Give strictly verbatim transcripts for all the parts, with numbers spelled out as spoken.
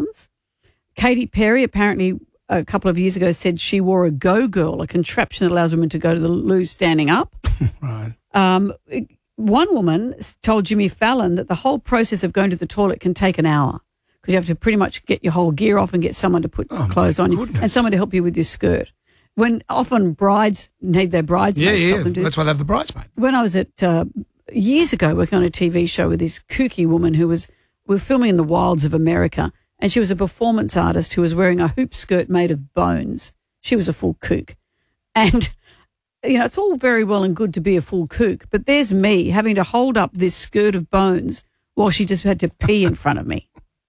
arms. Katy Perry apparently a couple of years ago said she wore a go-girl, a contraption that allows women to go to the loo standing up. Right. Um, one woman told Jimmy Fallon that the whole process of going to the toilet can take an hour because you have to pretty much get your whole gear off and get someone to put Oh, clothes on you and someone to help you with your skirt. When often brides need their bridesmaids Yeah, to yeah. help them do That's this. why they have the bridesmaid. When I was at uh, years ago working on a T V show with this kooky woman who was, we were filming in the wilds of America, and she was a performance artist who was wearing a hoop skirt made of bones. She was a full kook. And, you know, it's all very well and good to be a full kook, but there's me having to hold up this skirt of bones while she just had to pee in front of me.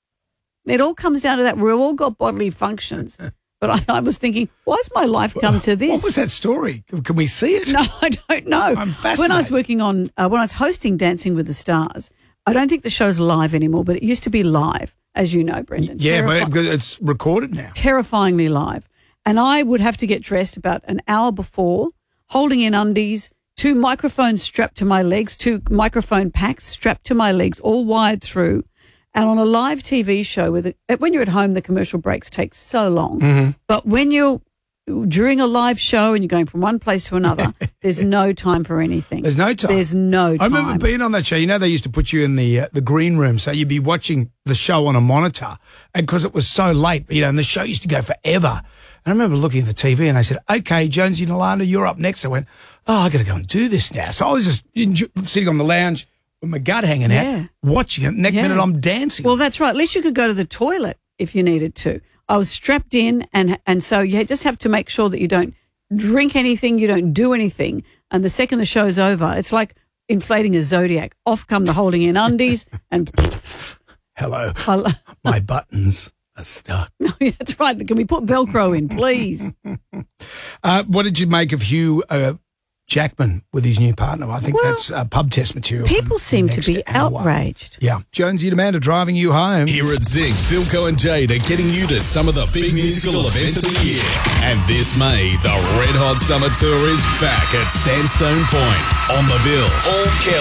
It all comes down to that. We've all got bodily functions. But I, I was thinking, why's my life come to this? What was that story? Can we see it? No, I don't know. I'm fascinated. When I was working on, uh, when I was hosting Dancing with the Stars, I don't think the show's live anymore, but it used to be live, as you know, Brendan. Yeah, Terrifi- but it's recorded now. Terrifyingly live. And I would have to get dressed about an hour before, holding in undies, two microphones strapped to my legs, two microphone packs strapped to my legs, all wired through. And on a live T V show, with it, when you're at home, the commercial breaks take so long. Mm-hmm. But when you're during a live show and you're going from one place to another, there's no time for anything. There's no time. There's no I time. remember being on that show. You know, they used to put you in the uh, the green room, so you'd be watching the show on a monitor, and because it was so late, you know, and the show used to go forever. And I remember looking at the T V, and they said, "Okay, Jonesy Nalanda, you're up next." I went, "Oh, I got to go and do this now." So I was just enjo- sitting on the lounge with my gut hanging Yeah. out, watching it. Next Yeah. minute, I'm dancing. Well, that's right. At least you could go to the toilet if you needed to. I was strapped in, and and so you just have to make sure that you don't drink anything, you don't do anything, and the second the show's over, it's like inflating a Zodiac. Off come the holding in undies, and Hello, I- my buttons are stuck. that's right. Can we put Velcro in, please? Uh, what did you make of Hugh uh, Jackman with his new partner? I think Well, that's uh, pub test material. for People the seem to next be hour. outraged. Yeah. Jonesy and Amanda driving you home. Here at Zing, Philco and Jade are getting you to some of the big musical events of the year. And this May, the Red Hot Summer Tour is back at Sandstone Point on the bill. Paul Kelly.